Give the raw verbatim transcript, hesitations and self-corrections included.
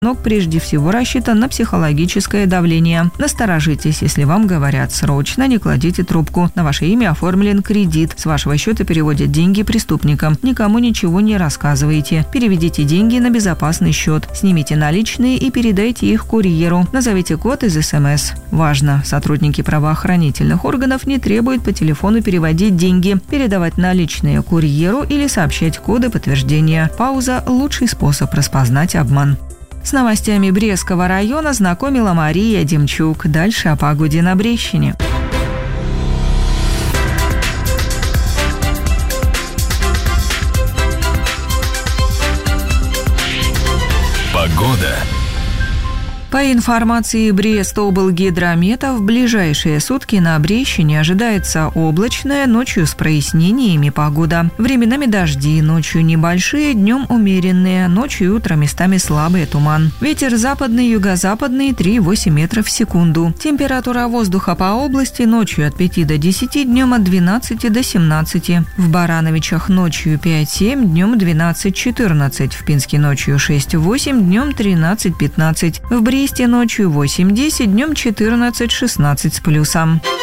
Звонок прежде всего рассчитан на психологическое давление. Насторожитесь, если вам говорят «срочно», не кладите трубку. На ваше имя оформлен кредит. С вашего счета переводят деньги преступникам. Никому ничего не рассказывайте. Переведите деньги на безопасный счет. Снимите наличные и передайте их курьеру. Назовите код из СМС. Важно! Сотрудники правоохранительных органов не требуют по телефону переводить деньги, передавать наличные курьеру или сообщать коды подтверждения. Пауза – лучший способ распознать обман. С новостями Брестского района знакомила Мария Демчук. Дальше о погоде на Брестщине. Погода. По информации Брестоблгидромета, в ближайшие сутки на Брестщине ожидается облачная, ночью с прояснениями погода. Временами дожди, ночью небольшие, днем умеренные, ночью и утром местами слабый туман. Ветер западный, юго-западный три-восемь метров в секунду. Температура воздуха по области ночью от пяти до десяти, днем от двенадцати до семнадцати. В Барановичах ночью пять-семь, днем двенадцать-четырнадцать. В Пинске ночью шесть-восемь, днем тринадцать-пятнадцать. В Бресте ночью восемь-десять, днем четырнадцать-шестнадцать с плюсом.